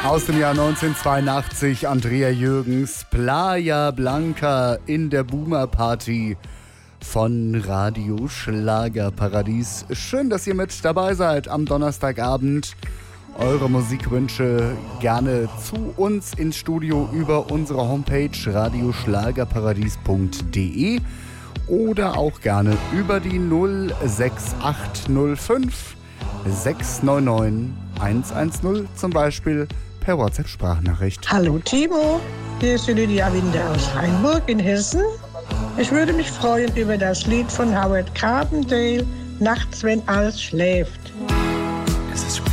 Aus dem Jahr 1982, Andrea Jürgens, Playa Blanca in der Boomer Party von Radio Schlagerparadies. Schön, dass ihr mit dabei seid am Donnerstagabend. Eure Musikwünsche gerne zu uns ins Studio über unsere Homepage radioschlagerparadies.de oder auch gerne über die 06805 699 110, zum Beispiel per WhatsApp-Sprachnachricht. Hallo Timo, hier ist die Lydia Winder aus Rheinburg in Hessen. Ich würde mich freuen über das Lied von Howard Carpendale, Nachts, wenn alles schläft. Es ist